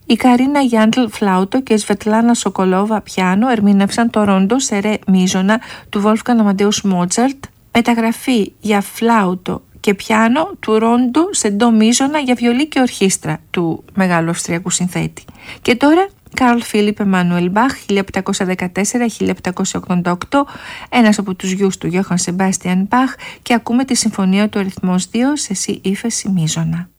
Η Καρίνα Γιάντλ φλάουτο και η Σβετλάνα Σοκολόβα πιάνο ερμήνευσαν το ρόντο σε ρε μίζωνα του Wolfgang Amadeus Mozart, μεταγραφή για φλάουτο και πιάνο του ρόντο σε ντο μίζωνα για βιολί και ορχήστρα του μεγάλου αυστριακού συνθέτη. Και τώρα Καρλ Φίλιπ Εμμανουέλ Μπαχ, 1714-1788, ένας από τους γιους του Γιώχαν Σεμπάστιαν Μπαχ, και ακούμε τη συμφωνία του αριθμός 2 σε σι ύφεση μίζωνα.